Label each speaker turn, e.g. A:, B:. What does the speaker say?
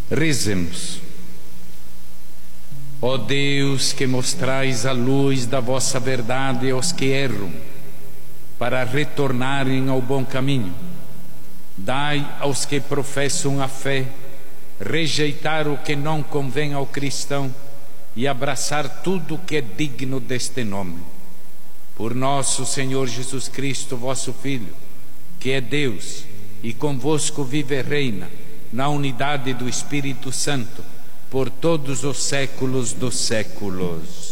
A: Rezemos. Ó Deus, que mostrais a luz da vossa verdade aos que erram, para retornarem ao bom caminho, dai aos que professam a fé rejeitar o que não convém ao cristão e abraçar tudo o que é digno deste nome. Por nosso Senhor Jesus Cristo, vosso Filho, que é Deus e convosco vive e reina na unidade do Espírito Santo, por todos os séculos dos séculos.